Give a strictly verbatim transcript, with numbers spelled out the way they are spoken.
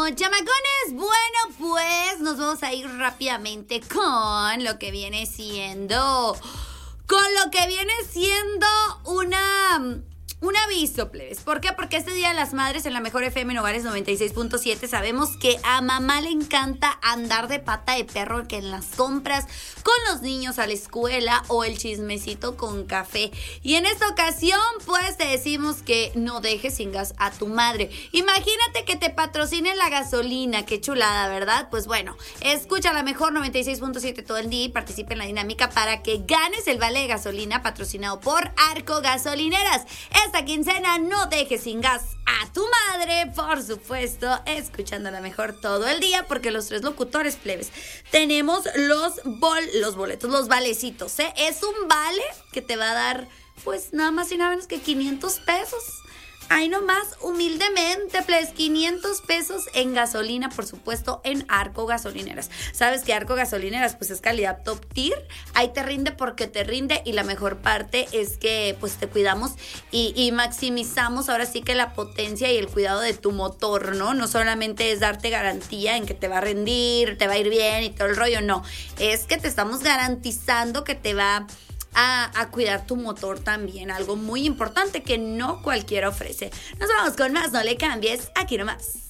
chamacones. Bueno, pues nos vamos a ir rápidamente con lo que viene siendo, con lo que viene siendo una... Un aviso, plebes. ¿Por qué? Porque este Día de las Madres en la Mejor F M en Hogares noventa y seis punto siete sabemos que a mamá le encanta andar de pata de perro, que en las compras, con los niños a la escuela o el chismecito con café. Y en esta ocasión, pues te decimos que no dejes sin gas a tu madre. Imagínate que te patrocinen la gasolina. Qué chulada, ¿verdad? Pues bueno, escucha la Mejor noventa y seis punto siete todo el día y participa en la dinámica para que ganes el vale de gasolina patrocinado por Arco Gasolineras. Esta quincena no dejes sin gas a tu madre, por supuesto, escuchando la Mejor todo el día, porque los tres locutores, plebes, tenemos los bol, los boletos, los valecitos, ¿eh? Es un vale que te va a dar, pues, nada más y nada menos que quinientos pesos. Ahí nomás, humildemente, plebes, quinientos pesos en gasolina, por supuesto, en Arco Gasolineras. ¿Sabes que Arco Gasolineras, pues, es calidad top tier? Ahí te rinde porque te rinde, y la mejor parte es que, pues, te cuidamos y, y maximizamos ahora sí que la potencia y el cuidado de tu motor, ¿no? No solamente es darte garantía en que te va a rendir, te va a ir bien y todo el rollo, no. Es que te estamos garantizando que te va A, a cuidar tu motor también, algo muy importante que no cualquiera ofrece. Nos vamos con más, no le cambies, aquí nomás.